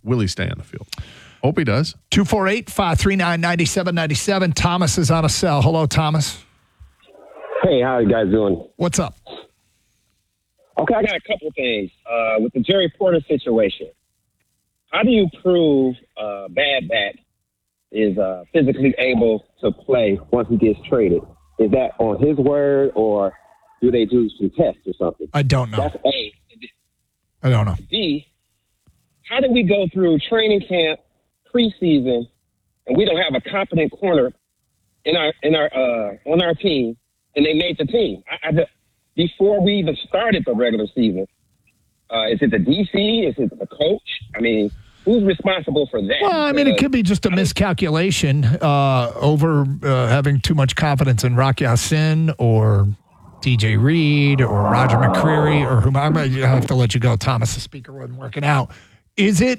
will he stay on the field? Hope he does. 248-539-9797. Thomas is on a cell. Hello, Thomas. Hey, how are you guys doing? What's up? Okay, I got a couple things. With the Jerry Porter situation, how do you prove Bad Bat is physically able to play once he gets traded? Is that on his word, or do they do some tests or something? I don't know. That's A. I don't know. B, how do we go through training camp, preseason, and we don't have a competent corner on our team, and they made the team? Before we even started the regular season, is it the DC? Is it the coach? I mean, who's responsible for that? Well, I mean, it could be just a miscalculation over having too much confidence in Rock Ya-Sin or DJ Reed or Roger McCreary or whomever. I have to let you go, Thomas. The speaker wasn't working out. Is it?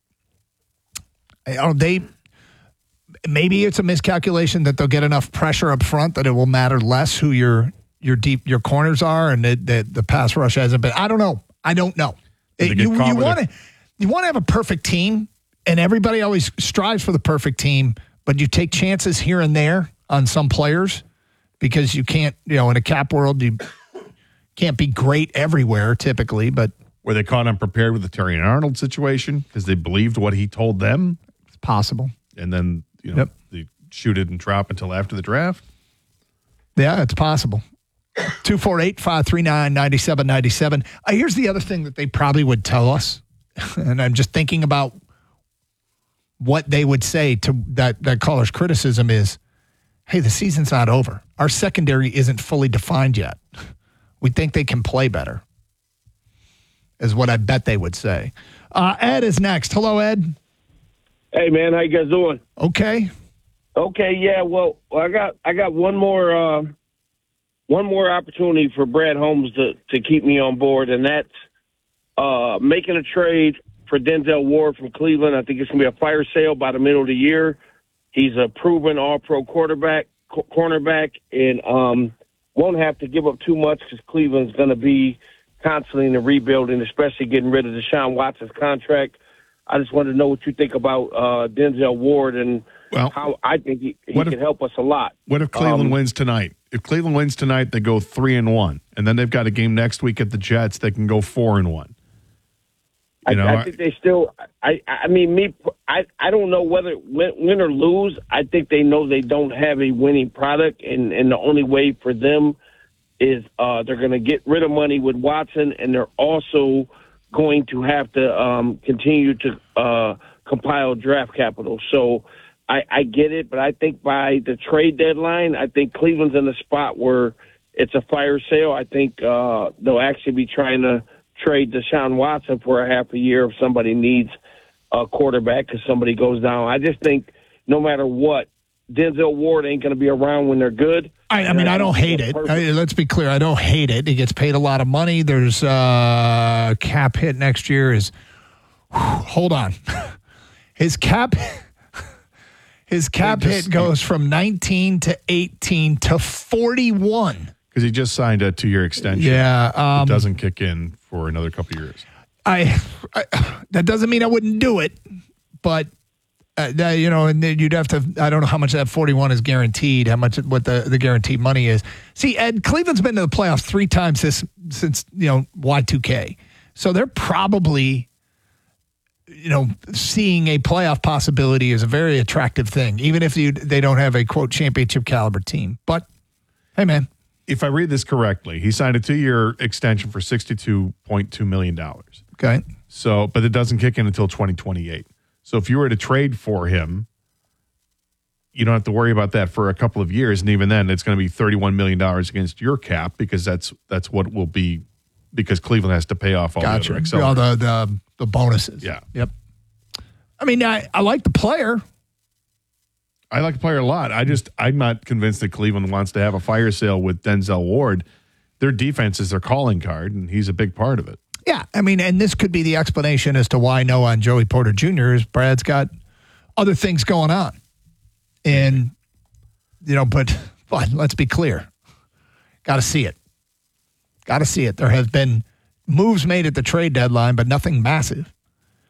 Maybe it's a miscalculation that they'll get enough pressure up front that it will matter less who your corners are, and the pass rush hasn't been. I don't know. You want to have a perfect team, and everybody always strives for the perfect team, but you take chances here and there on some players because you can't. In a cap world, you can't be great everywhere typically. But were they caught unprepared with the Terry and Arnold situation because they believed what he told them? It's possible. And then they shoot it and drop until after the draft. Yeah, it's possible. 248-539-9797. Here's the other thing that they probably would tell us, and I'm just thinking about what they would say to that caller's criticism is, hey, the season's not over. Our secondary isn't fully defined yet. We think they can play better, is what I bet they would say. Ed is next. Hello, Ed. Hey, man, how you guys doing? Okay, yeah. Well, I got one more opportunity for Brad Holmes to keep me on board, and that's making a trade for Denzel Ward from Cleveland. I think it's going to be a fire sale by the middle of the year. He's a proven all-pro cornerback, and won't have to give up too much because Cleveland's going to be constantly in the rebuilding, especially getting rid of Deshaun Watson's contract. I just wanted to know what you think about Denzel Ward and how I think he can help us a lot. What if Cleveland wins tonight? If Cleveland wins tonight, they go 3-1, and then they've got a game next week at the Jets. They can go 4-1. I think they still. I don't know whether win or lose. I think they know they don't have a winning product, and the only way for them is they're going to get rid of money with Watson, and they're also going to have to continue to compile draft capital. So I get it, but I think by the trade deadline, I think Cleveland's in a spot where it's a fire sale. I think they'll actually be trying to trade Deshaun Watson for a half a year if somebody needs a quarterback because somebody goes down. I just think no matter what, Denzel Ward ain't going to be around when they're good. I don't hate it. Let's be clear. I don't hate it. He gets paid a lot of money. There's cap hit next year is hold on. His cap hit goes from 19 to 18 to 41. Because he just signed a 2-year extension. Yeah. It doesn't kick in for another couple of years. That doesn't mean I wouldn't do it, but and then you'd have to. I don't know how much that 41 is guaranteed. What the guaranteed money is. See, Ed, Cleveland's been to the playoffs 3 times since Y2K, so they're probably seeing a playoff possibility is a very attractive thing, even if they don't have a quote championship caliber team. But hey, man. If I read this correctly, he signed a 2-year extension for $62.2 million. Okay. So, but it doesn't kick in until 2028. So if you were to trade for him, you don't have to worry about that for a couple of years. And even then, it's going to be $31 million against your cap because that's what will be because Cleveland has to pay off all the other all the bonuses. Yeah. Yep. I mean, I like the player. I like the player a lot. I'm not convinced that Cleveland wants to have a fire sale with Denzel Ward. Their defense is their calling card, and he's a big part of it. Yeah, I mean, and this could be the explanation as to why no on Joey Porter Jr. is Brad's got other things going on. And, but let's be clear. Got to see it. There have been moves made at the trade deadline, but nothing massive.